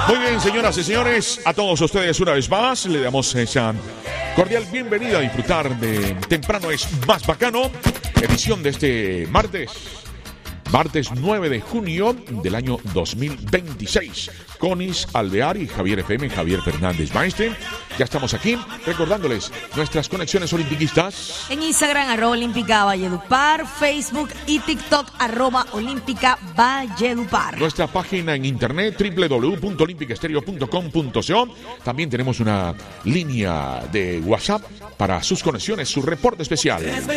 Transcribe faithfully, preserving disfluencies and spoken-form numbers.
Muy bien, señoras y señores, a todos ustedes una vez más le damos esa cordial bienvenida a disfrutar de Temprano es Más Bacano, edición de este martes, martes nueve de junio del año dos mil veintiséis. Conis Alvear y Javier F M, Javier Fernández Maestre. Ya estamos aquí recordándoles nuestras conexiones olimpiquistas. En Instagram, arroba Olímpica Valledupar, Facebook y TikTok, arroba Olímpica Valledupar. Nuestra página en internet, doble u doble u doble u punto olímpica estéreo punto com punto co. También tenemos una línea de WhatsApp para sus conexiones, su reporte especial.